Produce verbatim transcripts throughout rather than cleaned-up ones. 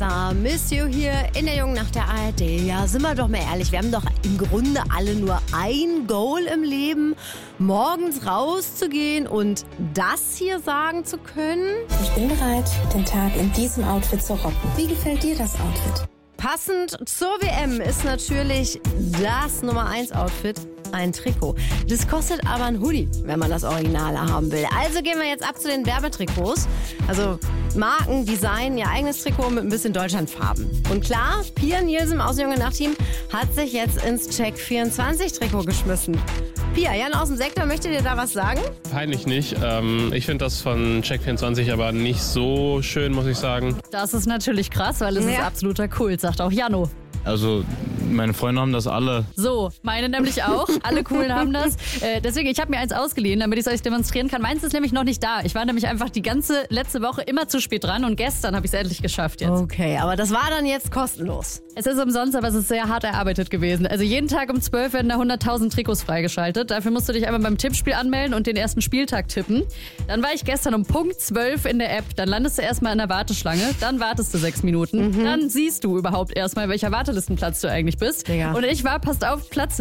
Star, Miss You hier in der Jungen Nacht der A R D. Ja, sind wir doch mal ehrlich, wir haben doch im Grunde alle nur ein Goal im Leben, morgens rauszugehen und das hier sagen zu können. Ich bin bereit, den Tag in diesem Outfit zu rocken. Wie gefällt dir das Outfit? Passend zur W M ist natürlich das Nummer eins Outfit ein Trikot. Das kostet aber ein Hoodie, wenn man das Originale haben will. Also gehen wir jetzt ab zu den Werbetrikots. Also Marken designen ihr eigenes Trikot mit ein bisschen Deutschlandfarben. Und klar, Pia Nielsen aus dem Junge Nacht-Team hat sich jetzt ins Check vierundzwanzig Trikot geschmissen. Pia, Jan aus dem Sektor, möchte dir da was sagen? Peinlich nicht. Ähm, ich finde das von Check vierundzwanzig aber nicht so schön, muss ich sagen. Das ist natürlich krass, weil es Ja. ist absoluter Kult, sagt auch Jano. Also, meine Freunde haben das alle. So, meine nämlich auch. Alle Coolen haben das. Äh, deswegen, ich habe mir eins ausgeliehen, damit ich es euch demonstrieren kann. Meins ist nämlich noch nicht da. Ich war nämlich einfach die ganze letzte Woche immer zu spät dran und gestern habe ich es endlich geschafft jetzt. Okay, aber das war dann jetzt kostenlos. Es ist umsonst, aber es ist sehr hart erarbeitet gewesen. Also jeden Tag um zwölf werden da hunderttausend Trikots freigeschaltet. Dafür musst du dich einmal beim Tippspiel anmelden und den ersten Spieltag tippen. Dann war ich gestern um Punkt zwölf in der App. Dann landest du erstmal in der Warteschlange. Dann wartest du sechs Minuten. Mhm. Dann siehst du überhaupt erstmal, welcher Wartelistenplatz du eigentlich bist. Digga. Und ich war, passt auf, Platz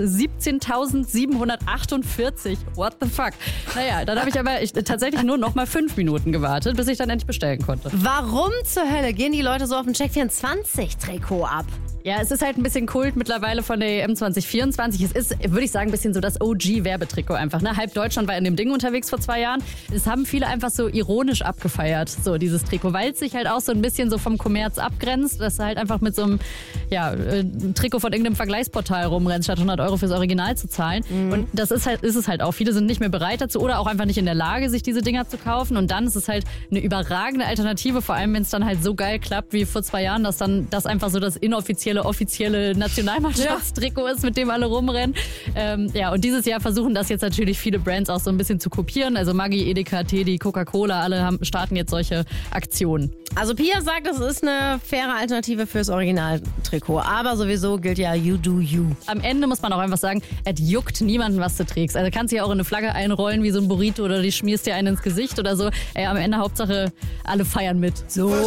siebzehntausendsiebenhundertachtundvierzig. What the fuck? Naja, dann habe ich aber ich, tatsächlich nur noch mal fünf Minuten gewartet, bis ich dann endlich bestellen konnte. Warum zur Hölle gehen die Leute so auf ein Check vierundzwanzig Trikot ab? Ja, es ist halt ein bisschen Kult mittlerweile von der E M zwanzig vierundzwanzig. Es ist, würde ich sagen, ein bisschen so das O G-Werbetrikot einfach. Ne? Halb Deutschland war in dem Ding unterwegs vor zwei Jahren. Das haben viele einfach so ironisch abgefeiert, so dieses Trikot, weil es sich halt auch so ein bisschen so vom Kommerz abgrenzt, dass du halt einfach mit so einem ja, äh, Trikot von irgendeinem Vergleichsportal rumrennst, statt hundert Euro fürs Original zu zahlen. Mhm. Und das ist halt, ist es halt auch. Viele sind nicht mehr bereit dazu oder auch einfach nicht in der Lage, sich diese Dinger zu kaufen. Und dann ist es halt eine überragende Alternative, vor allem wenn es dann halt so geil klappt wie vor zwei Jahren, dass dann das einfach so das inoffizielle offizielle Nationalmannschaftstrikot ist, mit dem alle rumrennen. Ähm, ja, und dieses Jahr versuchen das jetzt natürlich viele Brands auch so ein bisschen zu kopieren. Also Maggi, Edeka, Teddy, Coca-Cola, alle haben, starten jetzt solche Aktionen. Also Pia sagt, es ist eine faire Alternative fürs Originaltrikot. Aber sowieso gilt ja you do you. Am Ende muss man auch einfach sagen, es juckt niemanden, was du trägst. Also kannst du ja auch in eine Flagge einrollen wie so ein Burrito oder die schmierst dir einen ins Gesicht oder so. Ey, am Ende Hauptsache, alle feiern mit. So.